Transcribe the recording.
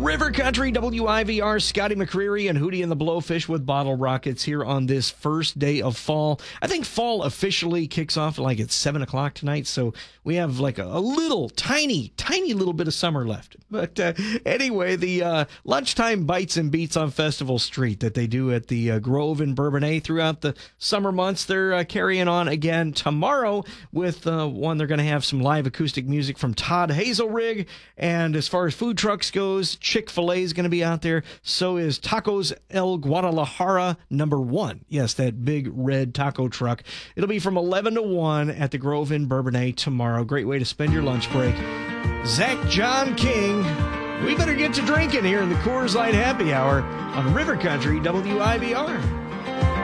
River Country, WIVR, Scotty McCreery and Hootie and the Blowfish with Bottle Rockets here on this first day of fall. I think fall officially kicks off like at 7 o'clock tonight, so we have like a little, tiny little bit of summer left. But anyway, the lunchtime bites and beats on Festival Street that they do at the Grove in Bourbonnais throughout the summer months, they're carrying on again tomorrow with one. They're going to have some live acoustic music from Todd Hazelrig, and as far as food trucks goes, Chick-fil-A is going to be out there. So is Tacos El Guadalajara #1. Yes, that big red taco truck. It'll be from 11 to 1 at the Grove in Bourbonnais tomorrow. Great way to spend your lunch break. Zach John King, we better get to drinking here in the Coors Light Happy Hour on River Country WIVR.